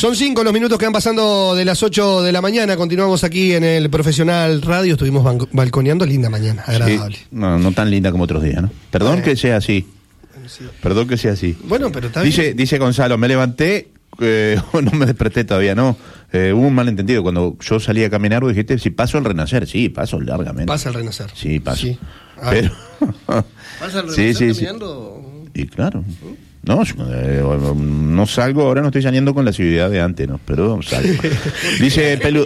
Son 5 los minutos que van pasando de las 8 de la mañana. Continuamos aquí en el Profesional Radio. Estuvimos balconeando. Linda mañana, agradable. Sí. No tan linda como otros días, ¿no? Perdón que sea así. Sí. Perdón que sea así. Bueno, pero está bien. Dice Gonzalo, me levanté, no me desperté todavía, no. Hubo un malentendido. Cuando yo salí a caminar, vos dijiste, si paso al Renacer. Sí, paso largamente. Pasa al Renacer. Sí, paso. Sí. Pero... ¿Pasa al Renacer caminando? Y claro. No, no salgo, ahora no estoy saliendo con la civilidad de antes, ¿no? Pero salgo. Dice Pelu...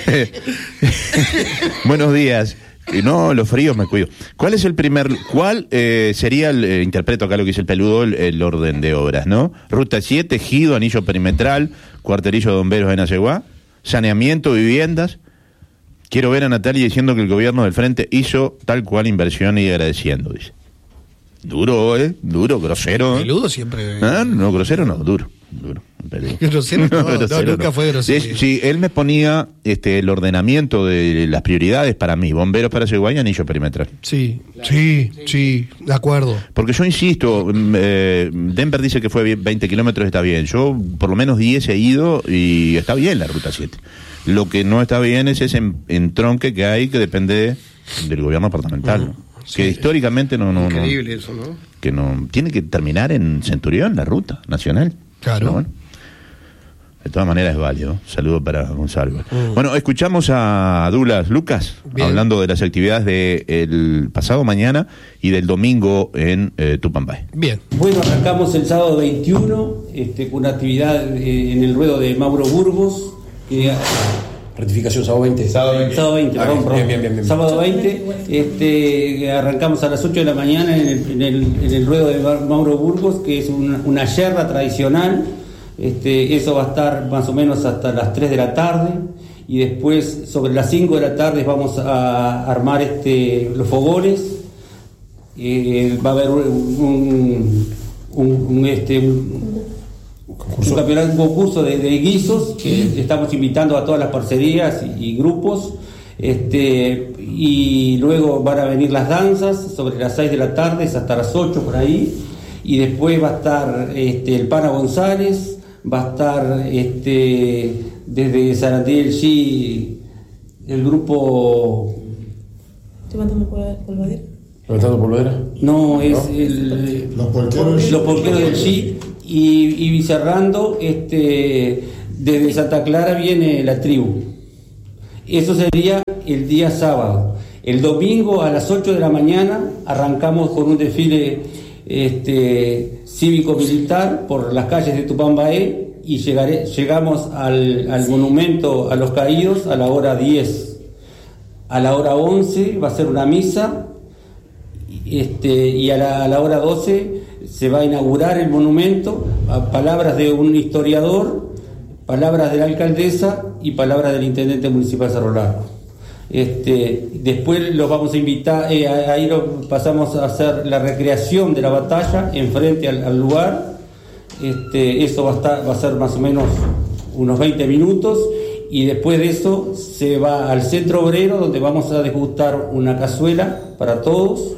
Buenos días. No, los fríos me cuido. ¿Cuál sería el, interpreto acá lo que dice el Peludo, el orden de obras, ¿no? Ruta 7, Ejido, anillo perimetral, cuartelillo de bomberos en Aceguá, saneamiento, viviendas. Quiero ver a Natalia diciendo que el gobierno del frente hizo tal cual inversión y agradeciendo, dice. Duro, duro, grosero. Peludo siempre. No, grosero no, duro. Grosero no, nunca fue grosero. Sí, él me ponía el ordenamiento de las prioridades para mí, bomberos para Aceguá y anillo perimetral. Sí, de acuerdo. Porque yo insisto, Denver dice que fue 20 kilómetros, está bien. Yo por lo menos 10 he ido y está bien la ruta 7. Lo que no está bien es ese entronque que hay que depende del gobierno departamental. ¿No? Que históricamente no. Increíble eso, ¿no? Que no tiene que terminar en Centurión, la ruta nacional. Claro. Bueno, de todas maneras es válido. Saludo para Gonzalo. Bueno, escuchamos a Douglas Lucas hablando de las actividades del pasado mañana y del domingo en Tupambay. Bien. Bueno, arrancamos el sábado 21 con una actividad en el ruedo de Mauro Burgos. Rectificación, sábado 20. Sábado 20, perdón. Bien. Sábado 20, arrancamos a las 8 de la mañana en el ruedo de Mauro Burgos, que es una yerra tradicional. Eso va a estar más o menos hasta las 3 de la tarde. Y después, sobre las 5 de la tarde, vamos a armar los fogones. Va a haber un concurso de guisos que estamos invitando a todas las parcerías y grupos, y luego van a venir las danzas sobre las 6 de la tarde hasta las 8 por ahí, y después va a estar el Pana González, va a estar desde Sarandí del G el grupo ¿Levantando polvadera? No, es los porqueros del G. Y cerrando, desde Santa Clara viene la tribu. Eso sería el día sábado. El domingo a las 8 de la mañana arrancamos con un desfile cívico-militar por las calles de Tupambay y llegamos al monumento a los caídos a la hora 10. A la hora 11 va a ser una misa y a la hora 12 se va a inaugurar el monumento, a palabras de un historiador, palabras de la alcaldesa y palabras del intendente municipal Cerro Largo. Después los vamos a invitar, ahí pasamos a hacer la recreación de la batalla enfrente al lugar. Eso va a ser más o menos unos 20 minutos, y después de eso se va al centro obrero, donde vamos a degustar una cazuela para todos.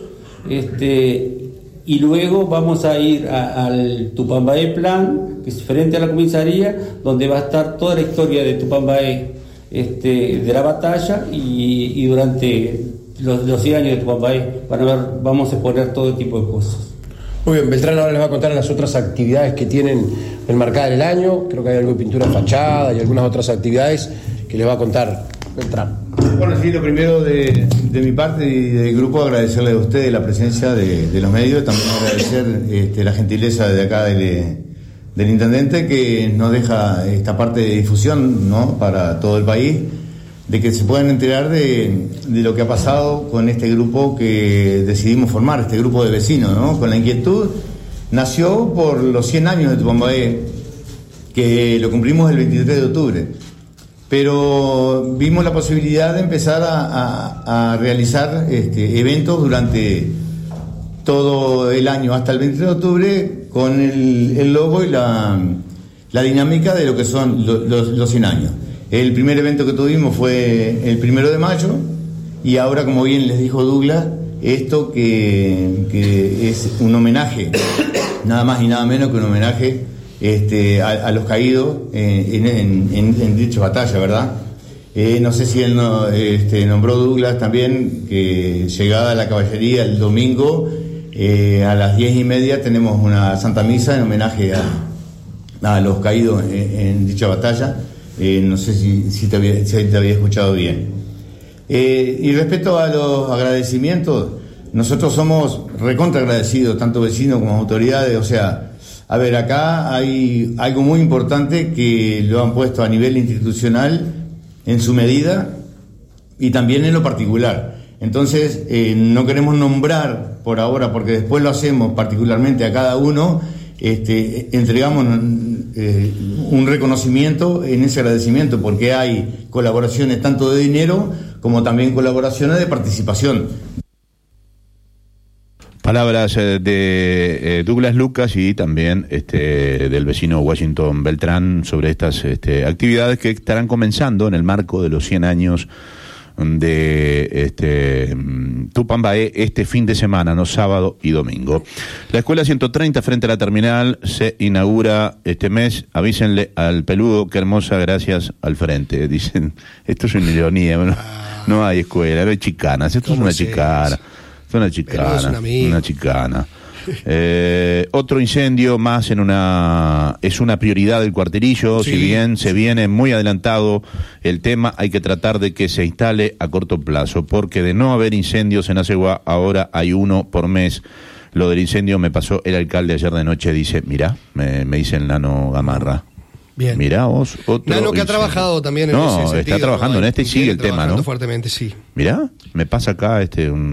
Y luego vamos a ir al Tupambay Plan, que es frente a la comisaría, donde va a estar toda la historia de Tupambay, de la batalla, y durante los 100 años de Tupambay vamos a exponer todo tipo de cosas. Muy bien, Beltrán ahora les va a contar las otras actividades que tienen enmarcadas en el año. Creo que hay algo de pintura fachada y algunas otras actividades que les va a contar Beltrán. Bueno, sí, lo primero de mi parte y del grupo, agradecerle a ustedes la presencia de los medios, también agradecer la gentileza de acá del intendente, que nos deja esta parte de difusión, ¿no?, para todo el país, de que se puedan enterar de lo que ha pasado con este grupo que decidimos formar, este grupo de vecinos, ¿no?, con la inquietud. Nació por los 100 años de Tupambay, que lo cumplimos el 23 de octubre. Pero vimos la posibilidad de empezar a realizar eventos durante todo el año, hasta el 23 de octubre, con el logo y la dinámica de lo que son los 100 años. El primer evento que tuvimos fue el 1 de mayo, y ahora, como bien les dijo Douglas, esto que es un homenaje, nada más y nada menos que un homenaje a los caídos en dicha batalla, ¿verdad? No sé si él nombró Douglas también, que llegada a la caballería el domingo, a las 10:30 tenemos una Santa Misa en homenaje a los caídos en dicha batalla. No sé si te había escuchado bien. Y respecto a los agradecimientos, nosotros somos recontra agradecidos, tanto vecinos como autoridades. O sea, a ver, acá hay algo muy importante que lo han puesto a nivel institucional en su medida y también en lo particular. Entonces, no queremos nombrar por ahora, porque después lo hacemos particularmente a cada uno, entregamos un reconocimiento en ese agradecimiento, porque hay colaboraciones tanto de dinero como también colaboraciones de participación. Palabras de Douglas Lucas y también del vecino Washington Beltrán sobre estas actividades que estarán comenzando en el marco de los 100 años de Tupambaé este fin de semana, no sábado y domingo. La escuela 130 frente a la terminal se inaugura este mes. Avísenle al peludo, qué hermosa, gracias al frente. Dicen, esto es una ironía, no hay escuela, no hay chicanas, esto es una chicana. Es una chicana. Otro incendio más es una prioridad del cuartelillo. Sí, si bien se viene muy adelantado el tema, hay que tratar de que se instale a corto plazo, porque de no haber incendios en Aceguá, ahora hay uno por mes. Lo del incendio me pasó el alcalde ayer de noche, dice, mirá, me dice el Nano Gamarra. Bien. Mirá vos, otro Nano que ha trabajado también en ese sentido. Está trabajando en y sigue el tema, ¿no? Fuertemente, sí. Mirá, me pasa acá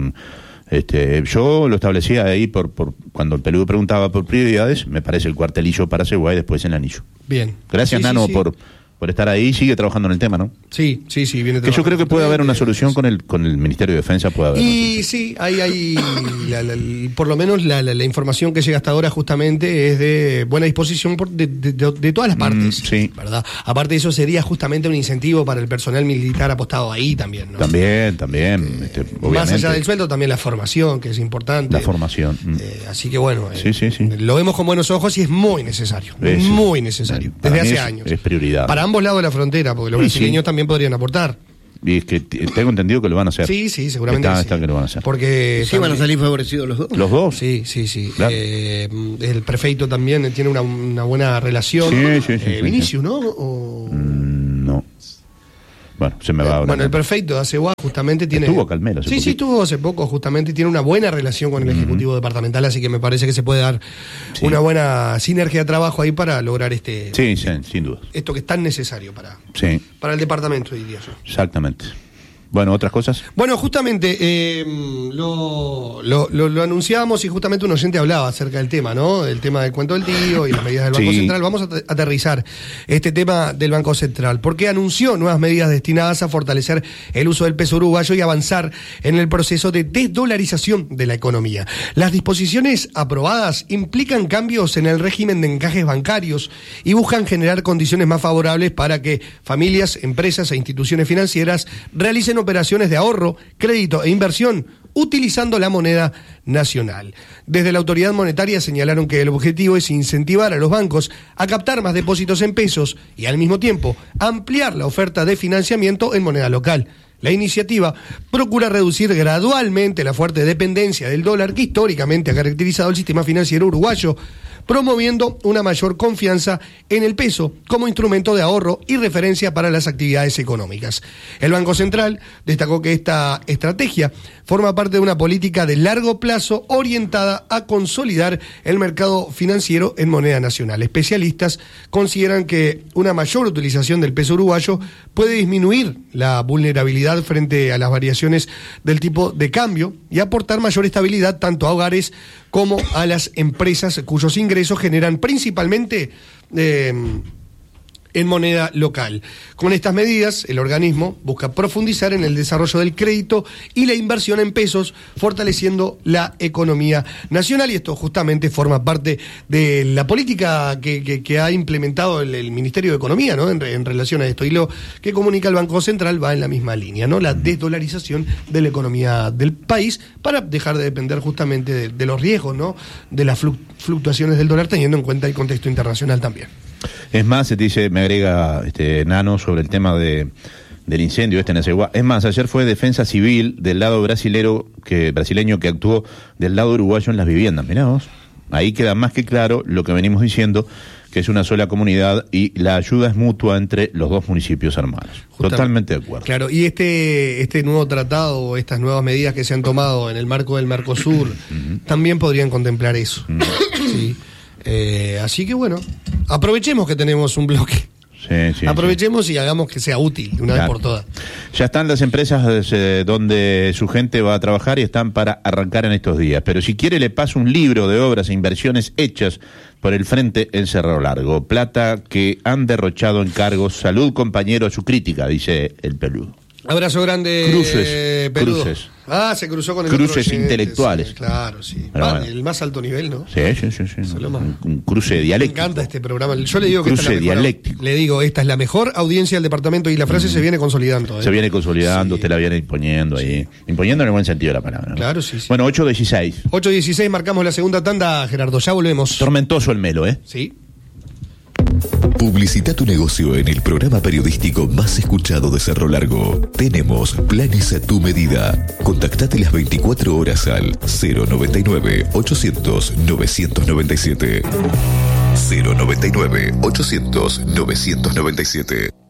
yo lo establecía ahí por cuando el peludo preguntaba por prioridades, me parece el cuartelillo para Aceguá y después el anillo. Bien. Gracias, Nano, sí. por estar ahí, sigue trabajando en el tema, ¿no? Sí, viene trabajando. Que yo creo que puede haber una solución con el Ministerio de Defensa, puede haber. Y sí, hay por lo menos la información que llega hasta ahora justamente es de buena disposición de todas las partes, sí. ¿Verdad? Aparte de eso sería justamente un incentivo para el personal militar apostado ahí también, ¿no? También, más allá del sueldo, también la formación, que es importante. La formación. Así que bueno, sí. Lo vemos con buenos ojos y es muy necesario, muy necesario, desde hace años. Es prioridad. Para ambos lados de la frontera, porque los brasileños también podrían aportar. Y es que tengo entendido que lo van a hacer. Sí, seguramente está que lo van a hacer. Porque sí, van a salir favorecidos los dos. ¿Los dos? Sí. Claro. El prefeito también tiene una buena relación. Sí. Vinicius, ¿no? No. Bueno, se me va ahora. Bueno, el prefeito de Aceguá justamente tiene... Estuvo Calmero. Sí, estuvo hace poco, justamente tiene una buena relación con el Ejecutivo Departamental, así que me parece que se puede dar una buena sinergia de trabajo ahí para lograr Sí, sin duda. Esto que es tan necesario para el departamento, diría yo. Exactamente. Bueno, ¿otras cosas? Bueno, justamente lo anunciábamos y justamente un oyente hablaba acerca del tema, ¿no? El tema del cuento del tío y las medidas del Banco Central. Vamos a aterrizar este tema del Banco Central, porque anunció nuevas medidas destinadas a fortalecer el uso del peso uruguayo y avanzar en el proceso de desdolarización de la economía. Las disposiciones aprobadas implican cambios en el régimen de encajes bancarios y buscan generar condiciones más favorables para que familias, empresas e instituciones financieras realicen operaciones de ahorro, crédito e inversión utilizando la moneda nacional. Desde la autoridad monetaria señalaron que el objetivo es incentivar a los bancos a captar más depósitos en pesos y al mismo tiempo ampliar la oferta de financiamiento en moneda local. La iniciativa procura reducir gradualmente la fuerte dependencia del dólar que históricamente ha caracterizado el sistema financiero uruguayo, promoviendo una mayor confianza en el peso como instrumento de ahorro y referencia para las actividades económicas. El Banco Central destacó que esta estrategia forma parte de una política de largo plazo orientada a consolidar el mercado financiero en moneda nacional. Especialistas consideran que una mayor utilización del peso uruguayo puede disminuir la vulnerabilidad frente a las variaciones del tipo de cambio y aportar mayor estabilidad tanto a hogares como a las empresas cuyos ingresos generan principalmente en moneda local. Con estas medidas, el organismo busca profundizar en el desarrollo del crédito y la inversión en pesos, fortaleciendo la economía nacional, y esto justamente forma parte de la política que ha implementado el Ministerio de Economía, ¿no? en relación a esto, y lo que comunica el Banco Central va en la misma línea, ¿no? La desdolarización de la economía del país para dejar de depender justamente de los riesgos, ¿no? De las fluctuaciones del dólar, teniendo en cuenta el contexto internacional también. Es más, se dice, me agrega Nano sobre el tema del incendio en Aceguá. Es más, ayer fue Defensa Civil del lado brasileño que actuó del lado uruguayo en las viviendas. Mirá vos, ahí queda más que claro lo que venimos diciendo, que es una sola comunidad y la ayuda es mutua entre los dos municipios hermanos. Justamente. Totalmente de acuerdo. Claro, y este nuevo tratado, estas nuevas medidas que se han tomado en el marco del Mercosur, también podrían contemplar eso. Sí. Así que bueno, aprovechemos que tenemos un bloque. Sí, aprovechemos y hagamos que sea útil de una vez por todas. Ya están las empresas donde su gente va a trabajar y están para arrancar en estos días. Pero si quiere le paso un libro de obras e inversiones hechas por el Frente en Cerro Largo. Plata que han derrochado en cargos. Salud, compañero, a su crítica, dice el peludo. Abrazo grande, Peludo. Se cruzó con el cruces intelectuales. Sí, claro, sí. Bueno. El más alto nivel, ¿no? Sí. Un cruce dialéctico. Me encanta este programa. Yo le digo que cruce dialéctico. Le digo, esta es la mejor audiencia del departamento y la frase se viene consolidando. Se viene consolidando, usted la viene imponiendo ahí. Imponiendo en el buen sentido de la palabra, ¿no? Claro, sí. Bueno, 8:16. 8:16, marcamos la segunda tanda, Gerardo. Ya volvemos. Tormentoso el Melo, ¿eh? Sí. Publicita tu negocio en el programa periodístico más escuchado de Cerro Largo. Tenemos planes a tu medida. Contactate las 24 horas al 099-800-997. 099-800-997.